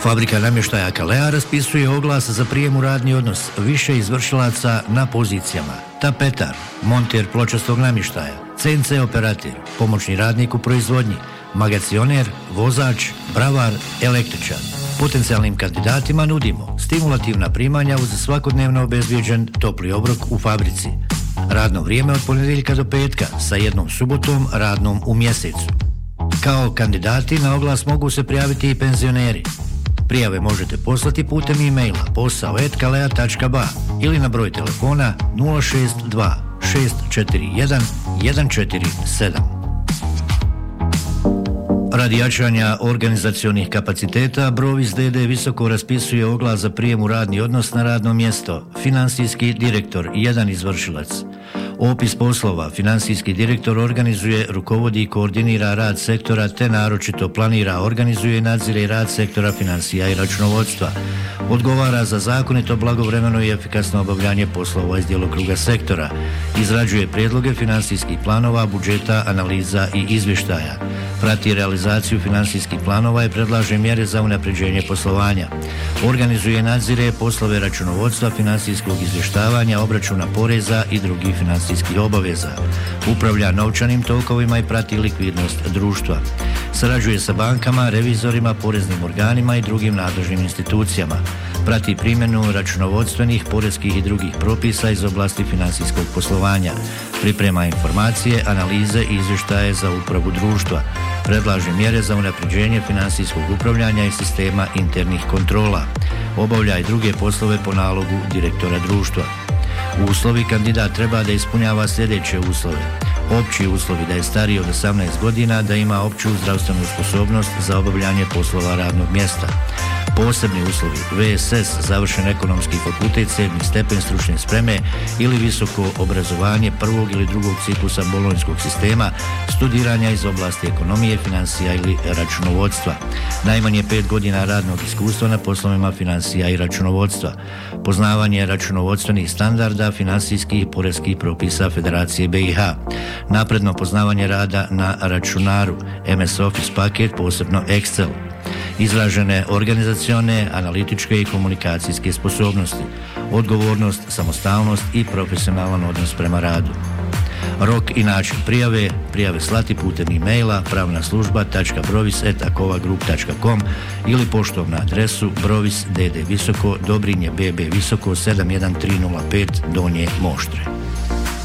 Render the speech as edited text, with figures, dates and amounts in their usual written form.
Fabrika namještaja Kalea raspisuje oglas za prijem u radni odnos više izvršilaca na pozicijama tapetar, monter pločastog namještaja, CNC operator, pomoćni radnik u proizvodnji, magacioner, vozač, bravar, električar. Potencijalnim kandidatima nudimo stimulativna primanja uz svakodnevno obezbijeđen topli obrok u fabrici. Radno vrijeme od ponedjeljka do petka sa jednom subotom radnom u mjesecu. Kao kandidati na oglas mogu se prijaviti i penzioneri. Prijave možete poslati putem e-maila posao@kalea.ba ili na broj telefona 062 641 147. Radi jačanja organizacionih kapaciteta, Brovis d.d. Visoko raspisuje oglas za prijem u radni odnos na radno mjesto, finansijski direktor, 1 izvršilac. Opis poslova: finansijski direktor organizuje, rukovodi i koordinira rad sektora te naročito planira, organizuje i nadzire rad sektora financija i računovodstva. Odgovara za zakonito, blagovremeno i efikasno obavljanje poslova iz djelokruga sektora. Izrađuje prijedloge finansijskih planova, budžeta, analiza i izvještaja. Prati realizaciju finansijskih planova i predlaže mjere za unapređenje poslovanja. Organizuje i nadzire poslove računovodstva, finansijskog izvještavanja, obračuna poreza i drugih financijskih obaveza. Upravlja novčanim tokovima i prati likvidnost društva. Sarađuje sa bankama, revizorima, poreznim organima i drugim nadležnim institucijama. Prati primjenu računovodstvenih, porezkih i drugih propisa iz oblasti financijskog poslovanja. Priprema informacije, analize i izvještaje za upravu društva. Predlaže mjere za unapređenje financijskog upravljanja i sistema internih kontrola. Obavlja i druge poslove po nalogu direktora društva. Uslovi: kandidat treba da ispunjava sljedeće uslove. Opći uslovi: da je stariji od 18 godina, da ima opću zdravstvenu sposobnost za obavljanje poslova radnog mjesta. Posebni uslovi: VSS, završen ekonomski fakultet, 7. stepen stručne spreme ili visoko obrazovanje prvog ili drugog ciklusa bolonjskog sistema, studiranja iz oblasti ekonomije, financija ili računovodstva. Najmanje 5 godina radnog iskustva na poslovima financija i računovodstva. Poznavanje računovodstvenih standarda, finansijskih i porezkih propisa Federacije BiH. Napredno poznavanje rada na računaru, MS Office paket, posebno Excel. Izražene organizacione, analitičke i komunikacijske sposobnosti, odgovornost, samostalnost i profesionalan odnos prema radu. Rok i način prijave slati putem e-maila pravnaslužba.brovis@akovagroup.com ili poštom na adresu Brovis d.d. Visoko, Dobrinje BB Visoko 71305 Donje Moštre.